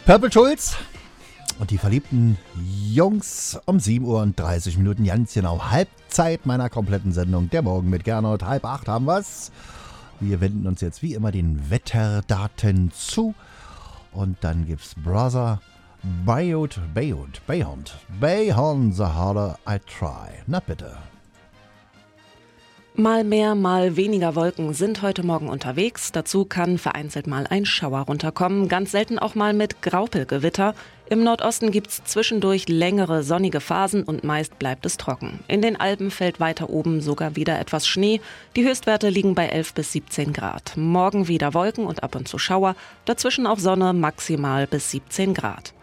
Purple Schulz und die verliebten Jungs um 7:30 Uhr, ganz genau Halbzeit meiner kompletten Sendung. Der Morgen mit Gernot, 7:30 haben wir's. Wir wenden uns jetzt wie immer den Wetterdaten zu und dann gibt's Brother Beyond the harder I try. Na bitte. Mal mehr, mal weniger Wolken sind heute Morgen unterwegs. Dazu kann vereinzelt mal ein Schauer runterkommen, ganz selten auch mal mit Graupelgewitter. Im Nordosten gibt's zwischendurch längere sonnige Phasen und meist bleibt es trocken. In den Alpen fällt weiter oben sogar wieder etwas Schnee. Die Höchstwerte liegen bei 11 bis 17 Grad. Morgen wieder Wolken und ab und zu Schauer, dazwischen auch Sonne, maximal bis 17 Grad.